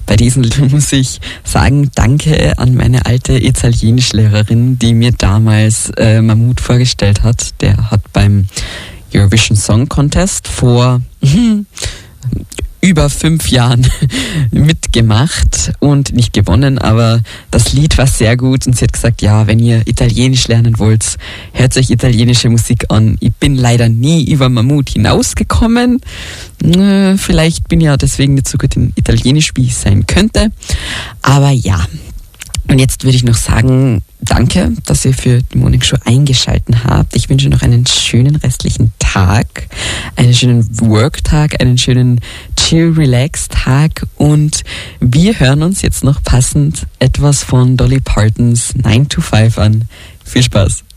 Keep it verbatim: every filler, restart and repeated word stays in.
bei diesem Lied muss ich sagen, danke an meine alte Italienischlehrerin, die mir damals äh, Mammut vorgestellt hat. Der hat beim Eurovision Song Contest vor über fünf Jahren mitgemacht und nicht gewonnen, aber das Lied war sehr gut und sie hat gesagt, ja, wenn ihr Italienisch lernen wollt, hört euch italienische Musik an. Ich bin leider nie über Mammut hinausgekommen. Vielleicht bin ich ja deswegen nicht so gut in Italienisch, wie ich sein könnte. Aber ja, und jetzt würde ich noch sagen, danke, dass ihr für die Morning Show eingeschaltet habt. Ich wünsche noch einen schönen restlichen Tag, einen schönen Worktag, einen schönen Chill-Relax-Tag und wir hören uns jetzt noch passend etwas von Dolly Partons nine to five an. Viel Spaß!